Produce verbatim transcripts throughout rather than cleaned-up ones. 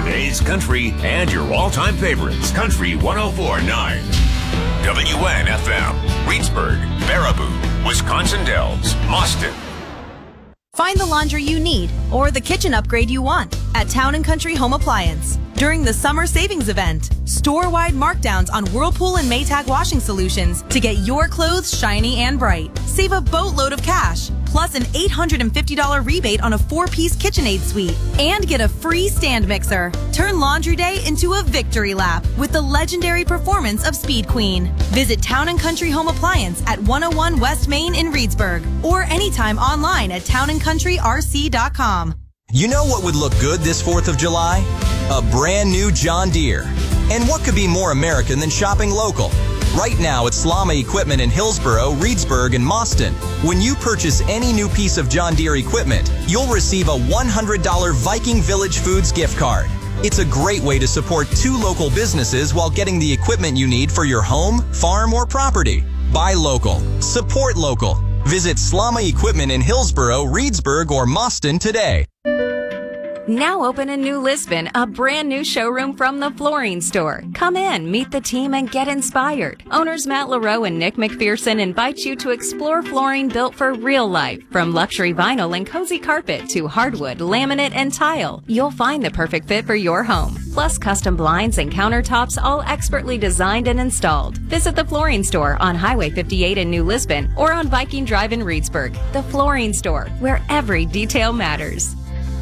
today's country and your all-time favorites. Country one oh four point nine. W N F M. Reedsburg, Baraboo, Wisconsin Dells, Austin. Find the laundry you need or the kitchen upgrade you want at Town and Country Home Appliance. During the summer savings event, store-wide markdowns on Whirlpool and Maytag washing solutions to get your clothes shiny and bright. Save a boatload of cash, plus an eight hundred fifty dollars rebate on a four-piece KitchenAid suite. And get a free stand mixer. Turn laundry day into a victory lap with the legendary performance of Speed Queen. Visit Town and Country Home Appliance at one oh one West Main in Reedsburg or anytime online at town and country r c dot com. You know what would look good this fourth of July? A brand new John Deere. And what could be more American than shopping local? Right now at Slama Equipment in Hillsboro, Reedsburg, and Mauston, when you purchase any new piece of John Deere equipment, you'll receive a one hundred dollars Viking Village Foods gift card. It's a great way to support two local businesses while getting the equipment you need for your home, farm, or property. Buy local. Support local. Visit Slama Equipment in Hillsboro, Reedsburg, or Mauston today. Now open in New Lisbon, a brand new showroom from the Flooring Store. Come in, meet the team, and get inspired. Owners Matt LaRoe and Nick McPherson invite you to explore flooring built for real life. From luxury vinyl and cozy carpet to hardwood, laminate, and tile, you'll find the perfect fit for your home. Plus custom blinds and countertops, all expertly designed and installed. Visit the Flooring Store on Highway fifty-eight in New Lisbon or on Viking Drive in Reedsburg. The Flooring Store, where every detail matters.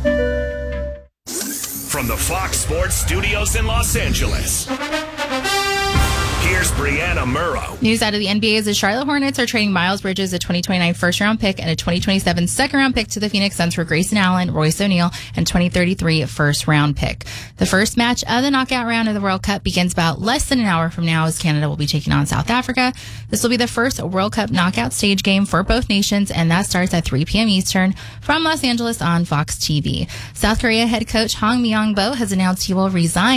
From the Fox Sports Studios in Los Angeles, here's Brianna Murrow. News out of the N B A is the Charlotte Hornets are trading Miles Bridges, a twenty twenty-nine first-round pick, and a twenty twenty-seven second-round pick to the Phoenix Suns for Grayson Allen, Royce O'Neal, and twenty thirty-three first-round pick. The first match of the knockout round of the World Cup begins about less than an hour from now as Canada will be taking on South Africa. This will be the first World Cup knockout stage game for both nations, and that starts at three p.m. Eastern from Los Angeles on Fox T V. South Korea head coach Hong Myung-bo has announced he will resign